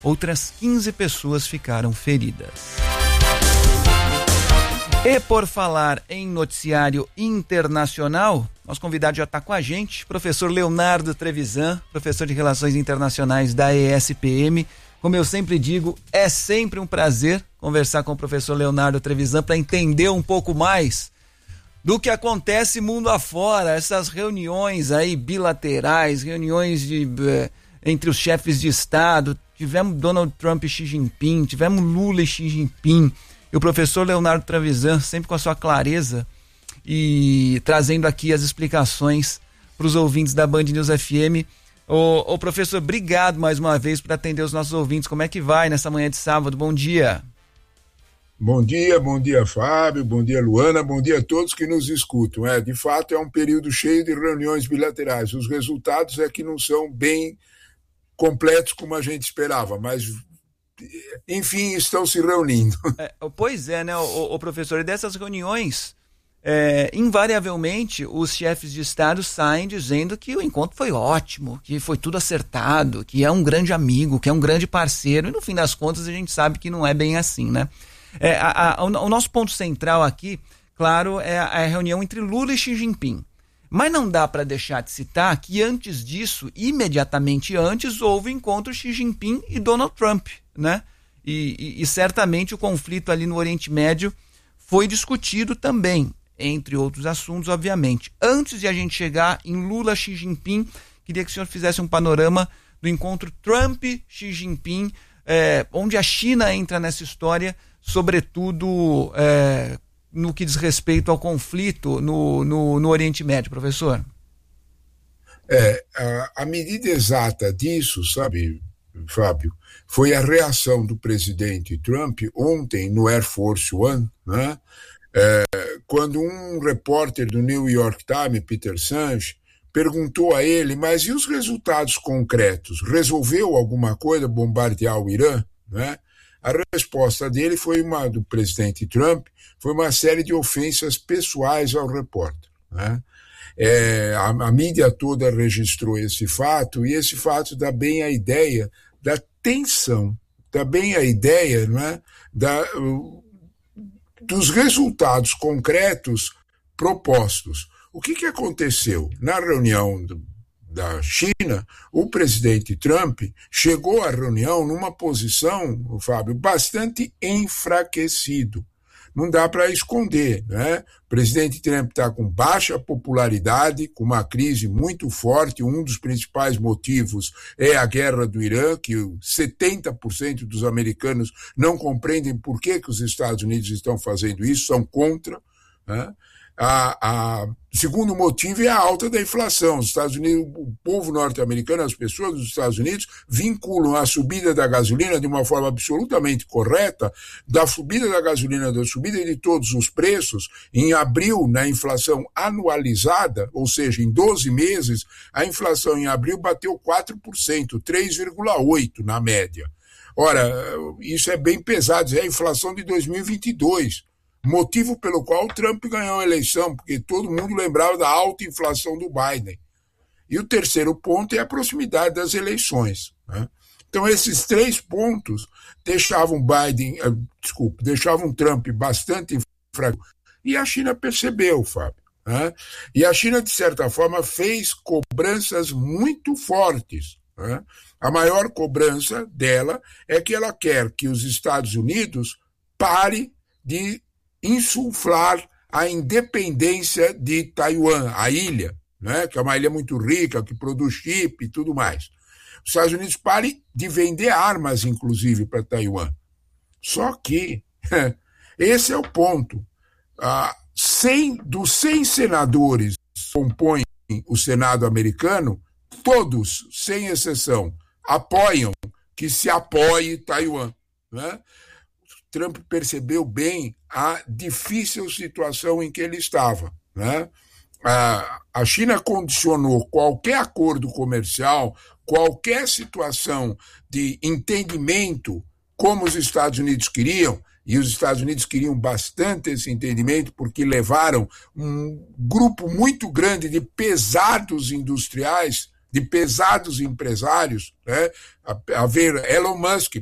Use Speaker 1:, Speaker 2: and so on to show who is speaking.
Speaker 1: Outras 15 pessoas ficaram feridas. E por falar em noticiário internacional, nosso convidado já está com a gente, professor Leonardo Trevisan, professor de Relações Internacionais da ESPM. Como eu sempre digo, é sempre um prazer conversar com o professor Leonardo Trevisan para entender um pouco mais do que acontece mundo afora, essas reuniões aí bilaterais, reuniões entre os chefes de Estado. Tivemos Donald Trump e Xi Jinping, tivemos Lula e Xi Jinping. E o professor Leonardo Trevisan, sempre com a sua clareza e trazendo aqui as explicações para os ouvintes da Band News FM. Ô professor, obrigado mais uma vez por atender os nossos ouvintes. Como é que vai nessa manhã de sábado? Bom dia.
Speaker 2: Bom dia, Fábio, bom dia, Luana, bom dia a todos que nos escutam. De fato, é um período cheio de reuniões bilaterais. Os resultados é que não são bem completos como a gente esperava, mas enfim, estão se reunindo.
Speaker 1: Pois é, né, o professor, e dessas reuniões, invariavelmente, os chefes de Estado saem dizendo que o encontro foi ótimo, que foi tudo acertado, que é um grande amigo, que é um grande parceiro, e no fim das contas a gente sabe que não é bem assim, né? O nosso ponto central aqui, claro, é a reunião entre Lula e Xi Jinping. Mas não dá para deixar de citar que antes disso, imediatamente antes, houve o encontro Xi Jinping e Donald Trump, né? E certamente o conflito ali no Oriente Médio foi discutido também, entre outros assuntos, obviamente. Antes de a gente chegar em Lula, Xi Jinping, queria que o senhor fizesse um panorama do encontro Trump-Xi Jinping, onde a China entra nessa história, sobretudo no que diz respeito ao conflito no Oriente Médio, professor.
Speaker 2: A medida exata disso, sabe, Fábio, foi a reação do presidente Trump ontem no Air Force One, né? Quando um repórter do New York Times, Peter Senge, perguntou a ele, mas e os resultados concretos? Resolveu alguma coisa bombardear o Irã? Né? A resposta dele do presidente Trump, foi uma série de ofensas pessoais ao repórter. Né? A mídia toda registrou esse fato, e esse fato dá bem a ideia da tensão, dá bem a ideia, né, dos resultados concretos propostos. O que aconteceu? Na reunião da China, o presidente Trump chegou à reunião numa posição, Fábio, bastante enfraquecido. Não dá para esconder, né? O presidente Trump está com baixa popularidade, com uma crise muito forte. Um dos principais motivos é a guerra do Irã, que 70% dos americanos não compreendem por que os Estados Unidos estão fazendo isso, são contra, né? Segundo motivo é a alta da inflação. Os Estados Unidos, o povo norte-americano, as pessoas dos Estados Unidos vinculam a subida da gasolina de uma forma absolutamente correta, da subida da gasolina, da subida de todos os preços. Em abril, na inflação anualizada, ou seja, em 12 meses, a inflação em abril bateu 4%, 3,8% na média. Ora, isso é bem pesado, é a inflação de 2022. Motivo pelo qual o Trump ganhou a eleição, porque todo mundo lembrava da alta inflação do Biden. E o terceiro ponto é a proximidade das eleições. Né? Então, esses três pontos deixavam Trump bastante fraco. E a China percebeu, Fábio. Né? E a China, de certa forma, fez cobranças muito fortes. Né? A maior cobrança dela é que ela quer que os Estados Unidos pare de insuflar a independência de Taiwan, a ilha, né, que é uma ilha muito rica, que produz chip e tudo mais. Os Estados Unidos parem de vender armas, inclusive, para Taiwan. Só que esse é o ponto. Dos 100 senadores que compõem o Senado americano, todos, sem exceção, apoiam que se apoie Taiwan, né? Trump percebeu bem a difícil situação em que ele estava. Né? A China condicionou qualquer acordo comercial, qualquer situação de entendimento como os Estados Unidos queriam, e os Estados Unidos queriam bastante esse entendimento porque levaram um grupo muito grande de pesados industriais de pesados empresários, né? A ver Elon Musk,